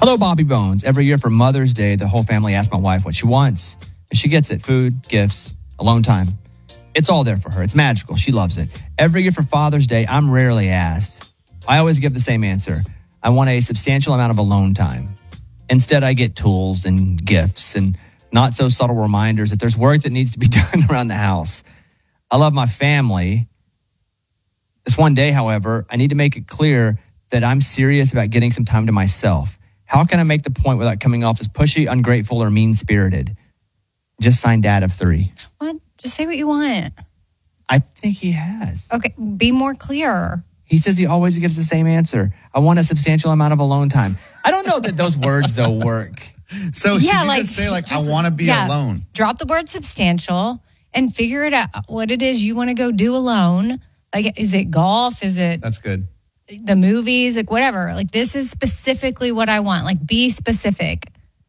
Hello, Bobby Bones. Every year for Mother's Day, the whole family asks my wife what she wants. And she gets it. Food, gifts, alone time. It's all there for her. It's magical. She loves it. Every year for Father's Day, I'm rarely asked. I always give the same answer. I want a substantial amount of alone time. Instead, I get tools and gifts and not so subtle reminders that there's work that needs to be done around the house. I love my family. This one day, however, I need to make it clear that I'm serious about getting some time to myself. How can I make the point without coming off as pushy, ungrateful, or mean-spirited? Just sign dad of 3. What? Just say what you want. I think he has. Okay, be more clear. He says he always gives the same answer. I want a substantial amount of alone time. I don't know that those words, though, work. So should you just say, I want to be alone? Drop the word substantial and figure it out what it is you want to go do alone. Like, is it golf? Is it... That's good. The movies, like whatever. Like, this is specifically what I want. Like, be specific.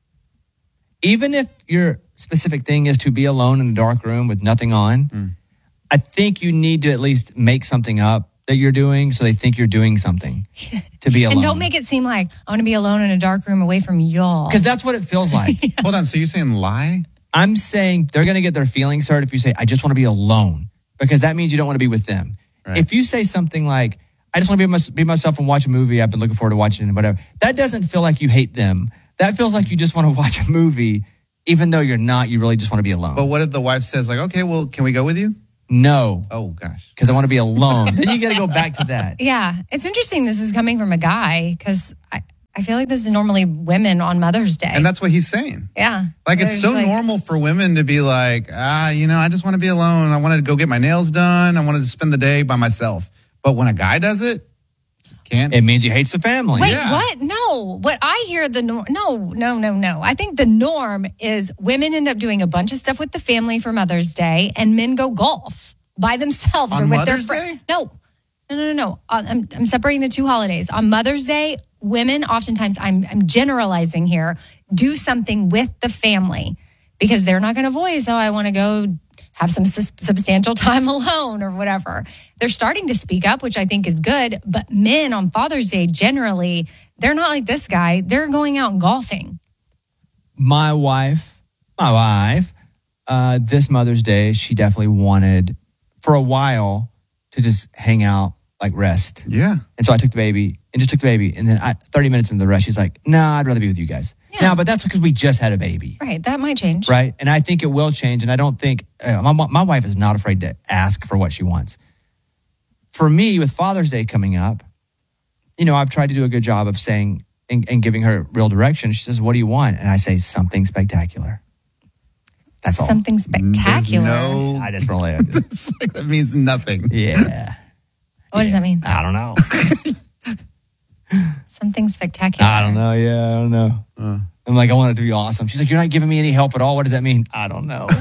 Even if your specific thing is to be alone in a dark room with nothing on, I think you need to at least make something up that you're doing so they think you're doing something to be alone. And don't make it seem like I want to be alone in a dark room away from y'all. Because that's what it feels like. Hold on. So you're saying lie? I'm saying they're going to get their feelings hurt if you say, I just want to be alone. Because that means you don't want to be with them. Right. If you say something like, I just want to be myself and watch a movie I've been looking forward to watching and whatever, that doesn't feel like you hate them. That feels like you just want to watch a movie, even though you're not. You really just want to be alone. But what if the wife says, like, okay, well, can we go with you? No. Oh, gosh. Because I want to be alone. Then you got to go back to that. Yeah. It's interesting this is coming from a guy because I feel like this is normally women on Mother's Day. And that's what he's saying. Yeah. Like, it's so normal for women to be like, I just want to be alone. I wanted to go get my nails done. I wanted to spend the day by myself. But when a guy does it, can't. It means he hates the family. Wait, what? No. What I hear No. I think the norm is women end up doing a bunch of stuff with the family for Mother's Day and men go golf by themselves on or with Mother's their Day? No. I'm separating the two holidays. On Mother's Day, women oftentimes, I'm generalizing here, do something with the family because they're not going to voice, I want to go have some substantial time alone or whatever. They're starting to speak up, which I think is good. But men on Father's Day, generally, they're not like this guy. They're going out golfing. My wife, this Mother's Day, she definitely wanted for a while to just hang out, like rest. Yeah. And so I took the baby. And then 30 minutes into the rest, she's like, nah, I'd rather be with you guys. Yeah. No, but that's because we just had a baby. Right. That might change. Right. And I think it will change. And I don't think, my wife is not afraid to ask for what she wants. For me, with Father's Day coming up, I've tried to do a good job of saying and giving her real direction. She says, what do you want? And I say, something spectacular. That's all. Something spectacular. I just roll it. That means nothing. Yeah. What does that mean? I don't know. Something spectacular. I don't know. Yeah, I don't know. I'm like, I want it to be awesome. She's like, you're not giving me any help at all. What does that mean? I don't know.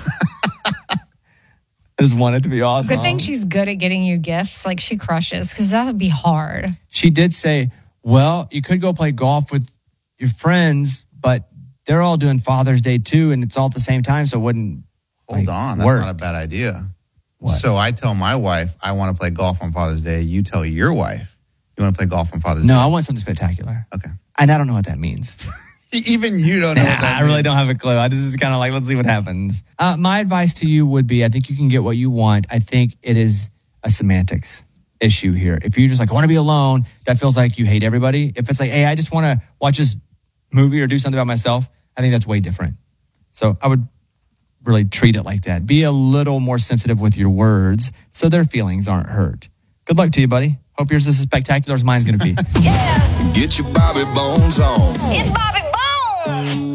I just want it to be awesome. Good thing she's good at getting you gifts. Like, she crushes because that would be hard. She did say, well, you could go play golf with your friends, but they're all doing Father's Day too, and it's all at the same time, so it wouldn't Hold on. That's not a bad idea. What? So I tell my wife, I want to play golf on Father's Day. You tell your wife, you want to play golf on Father's Day. No, I want something spectacular. Okay. And I don't know what that means. Even you don't know what that means. I really don't have a clue. I just kind of like, let's see what happens. My advice to you would be, I think you can get what you want. I think it is a semantics issue here. If you're just like, I want to be alone, that feels like you hate everybody. If it's like, hey, I just want to watch this movie or do something about myself, I think that's way different. So I would really treat it like that. Be a little more sensitive with your words so their feelings aren't hurt. Good luck to you, buddy. Hope yours is as spectacular as mine's going to be. Yeah. Get your Bobby Bones on. It's Bobby Bones.